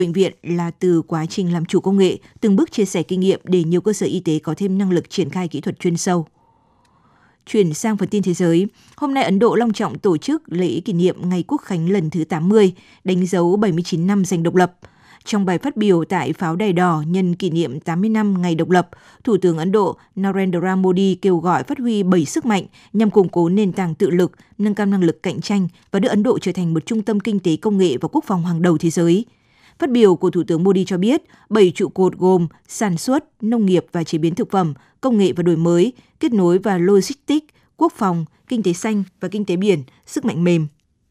bệnh viện là từ quá trình làm chủ công nghệ, từng bước chia sẻ kinh nghiệm để nhiều cơ sở y tế có thêm năng lực triển khai kỹ thuật chuyên sâu. Chuyển sang phần tin thế giới, hôm nay Ấn Độ long trọng tổ chức lễ kỷ niệm Ngày Quốc khánh lần thứ 80, đánh dấu 79 năm giành độc lập. Trong bài phát biểu tại Pháo Đài Đỏ nhân kỷ niệm 80 năm ngày độc lập, Thủ tướng Ấn Độ Narendra Modi kêu gọi phát huy 7 sức mạnh nhằm củng cố nền tảng tự lực, nâng cao năng lực cạnh tranh và đưa Ấn Độ trở thành một trung tâm kinh tế công nghệ và quốc phòng hàng đầu thế giới. Phát biểu của Thủ tướng Modi cho biết, 7 trụ cột gồm sản xuất, nông nghiệp và chế biến thực phẩm, công nghệ và đổi mới, kết nối và logistics, quốc phòng, kinh tế xanh và kinh tế biển, sức mạnh mềm.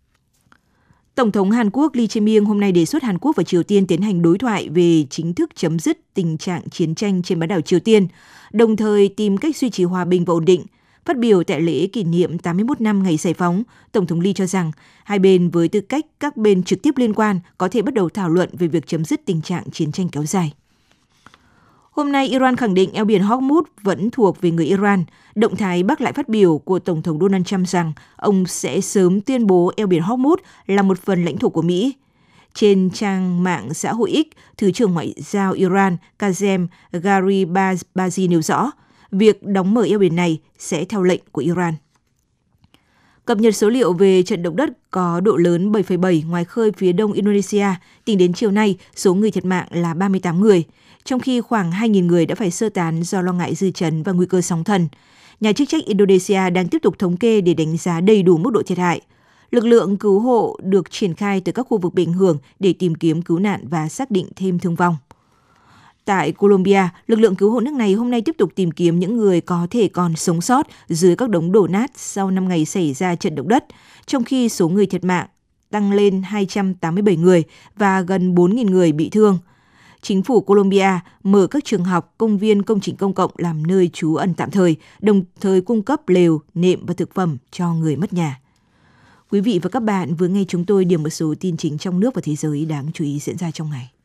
Tổng thống Hàn Quốc Lee Jae-myung hôm nay đề xuất Hàn Quốc và Triều Tiên tiến hành đối thoại về chính thức chấm dứt tình trạng chiến tranh trên bán đảo Triều Tiên, đồng thời tìm cách duy trì hòa bình và ổn định. Phát biểu tại lễ kỷ niệm 81 năm ngày giải phóng, Tổng thống Lee cho rằng hai bên với tư cách các bên trực tiếp liên quan có thể bắt đầu thảo luận về việc chấm dứt tình trạng chiến tranh kéo dài. Hôm nay, Iran khẳng định eo biển Hormuz vẫn thuộc về người Iran. Động thái bác lại phát biểu của Tổng thống Donald Trump rằng ông sẽ sớm tuyên bố eo biển Hormuz là một phần lãnh thổ của Mỹ. Trên trang mạng xã hội X, Thứ trưởng Ngoại giao Iran Kazem Gharibabadi nêu rõ, việc đóng mở eo biển này sẽ theo lệnh của Iran. Cập nhật số liệu về trận động đất có độ lớn 7,7 ngoài khơi phía đông Indonesia, tính đến chiều nay, số người thiệt mạng là 38 người, trong khi khoảng 2.000 người đã phải sơ tán do lo ngại dư chấn và nguy cơ sóng thần. Nhà chức trách Indonesia đang tiếp tục thống kê để đánh giá đầy đủ mức độ thiệt hại. Lực lượng cứu hộ được triển khai từ các khu vực bị ảnh hưởng để tìm kiếm cứu nạn và xác định thêm thương vong. Tại Colombia, lực lượng cứu hộ nước này hôm nay tiếp tục tìm kiếm những người có thể còn sống sót dưới các đống đổ nát sau 5 ngày xảy ra trận động đất, trong khi số người thiệt mạng tăng lên 287 người và gần 4.000 người bị thương. Chính phủ Colombia mở các trường học, công viên, công trình công cộng làm nơi trú ẩn tạm thời, đồng thời cung cấp lều, nệm và thực phẩm cho người mất nhà. Quý vị và các bạn vừa nghe chúng tôi điểm một số tin chính trong nước và thế giới đáng chú ý diễn ra trong ngày.